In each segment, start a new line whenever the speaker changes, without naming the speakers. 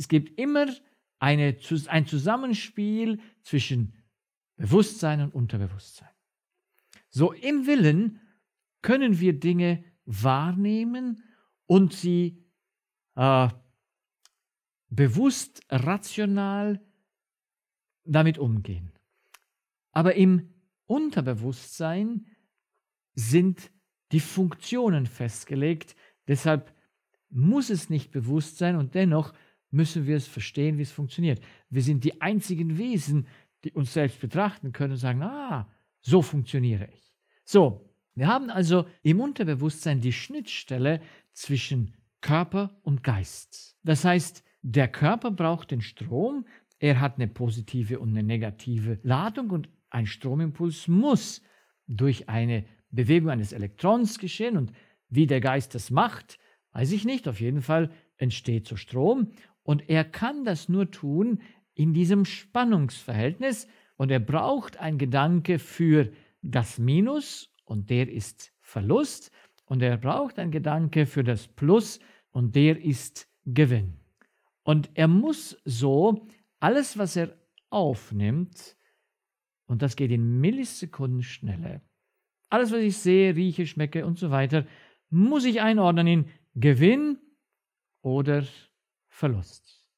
Es gibt immer ein Zusammenspiel zwischen Bewusstsein und Unterbewusstsein. So im Willen können wir Dinge wahrnehmen und sie bewusst, rational damit umgehen. Aber im Unterbewusstsein sind die Funktionen festgelegt, deshalb muss es nicht bewusst sein und dennoch müssen wir es verstehen, wie es funktioniert. Wir sind die einzigen Wesen, die uns selbst betrachten können und sagen, so funktioniere ich. So, wir haben also im Unterbewusstsein die Schnittstelle zwischen Körper und Geist. Das heißt, der Körper braucht den Strom, er hat eine positive und eine negative Ladung und ein Stromimpuls muss durch eine Bewegung eines Elektrons geschehen und wie der Geist das macht, weiß ich nicht. Auf jeden Fall entsteht so Strom und er kann das nur tun in diesem Spannungsverhältnis und er braucht einen Gedanke für das Minus und der ist Verlust und er braucht einen Gedanke für das Plus und der ist Gewinn. Und er muss so alles, was er aufnimmt, und das geht in Millisekunden Schnelle, alles, was ich sehe, rieche, schmecke und so weiter, muss ich einordnen in Gewinn oder Verlust.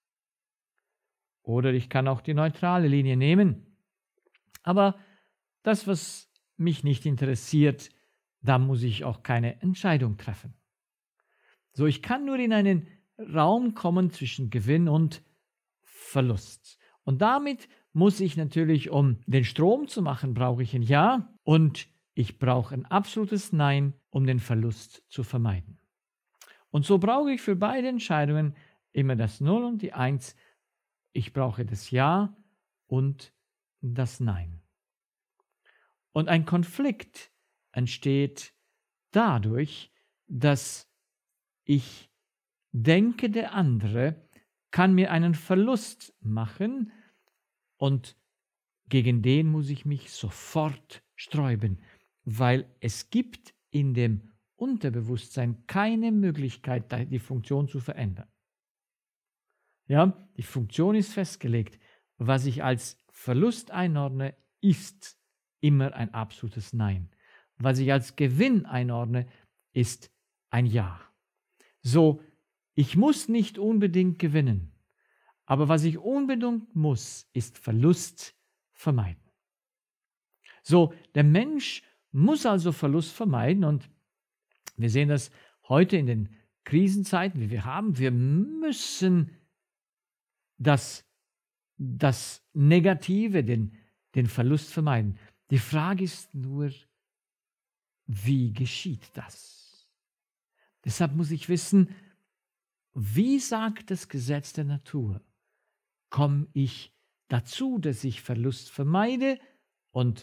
Oder ich kann auch die neutrale Linie nehmen. Aber das, was mich nicht interessiert, da muss ich auch keine Entscheidung treffen. So, ich kann nur in einen Raum kommen zwischen Gewinn und Verlust. Und damit muss ich natürlich, um den Strom zu machen, brauche ich ein Ja und ich brauche ein absolutes Nein, um den Verlust zu vermeiden. Und so brauche ich für beide Entscheidungen immer das 0 und die 1. Ich brauche das Ja und das Nein. Und ein Konflikt entsteht dadurch, dass ich denke, der andere kann mir einen Verlust machen und gegen den muss ich mich sofort sträuben, weil es gibt in dem Unterbewusstsein keine Möglichkeit, die Funktion zu verändern. Ja, die Funktion ist festgelegt. Was ich als Verlust einordne, ist immer ein absolutes Nein. Was ich als Gewinn einordne, ist ein Ja. So, ich muss nicht unbedingt gewinnen, aber was ich unbedingt muss, ist Verlust vermeiden. So, der Mensch muss also Verlust vermeiden und wir sehen das heute in den Krisenzeiten, wie wir haben. Wir müssen das Negative, den Verlust vermeiden. Die Frage ist nur, wie geschieht das? Deshalb muss ich wissen, wie sagt das Gesetz der Natur? Komme ich dazu, dass ich Verlust vermeide und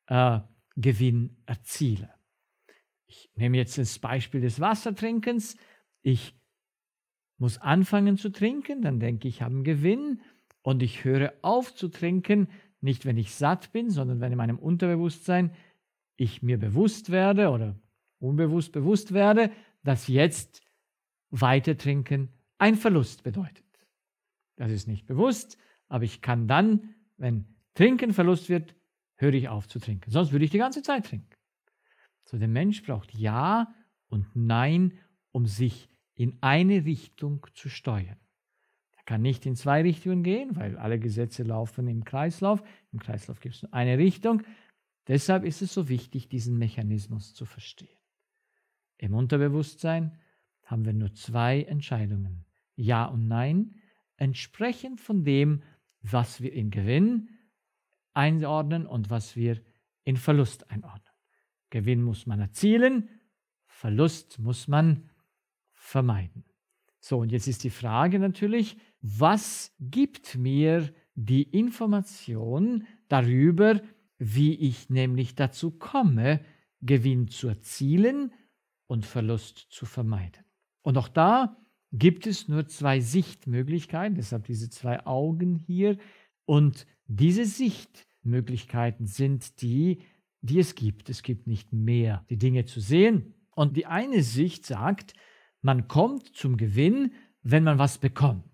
Gewinn erziele? Ich nehme jetzt das Beispiel des Wassertrinkens. Ich muss anfangen zu trinken, dann denke ich, ich habe einen Gewinn und ich höre auf zu trinken, nicht wenn ich satt bin, sondern wenn in meinem Unterbewusstsein ich mir bewusst werde oder unbewusst bewusst werde, dass jetzt weiter trinken ein Verlust bedeutet. Das ist nicht bewusst, aber ich kann dann, wenn Trinken Verlust wird, höre ich auf zu trinken. Sonst würde ich die ganze Zeit trinken. So, der Mensch braucht Ja und Nein, um sich in eine Richtung zu steuern. Er kann nicht in 2 Richtungen gehen, weil alle Gesetze laufen im Kreislauf. Im Kreislauf gibt es nur eine Richtung. Deshalb ist es so wichtig, diesen Mechanismus zu verstehen. Im Unterbewusstsein haben wir nur 2 Entscheidungen, Ja und Nein, entsprechend von dem, was wir in Gewinn einordnen und was wir in Verlust einordnen. Gewinn muss man erzielen, Verlust muss man vermeiden. So, und jetzt ist die Frage natürlich, was gibt mir die Information darüber, wie ich nämlich dazu komme, Gewinn zu erzielen und Verlust zu vermeiden? Und auch da gibt es nur 2 Sichtmöglichkeiten, deshalb diese 2 Augen hier. Und diese Sichtmöglichkeiten sind die es gibt. Es gibt nicht mehr, die Dinge zu sehen. Und die eine Sicht sagt, man kommt zum Gewinn, wenn man was bekommt.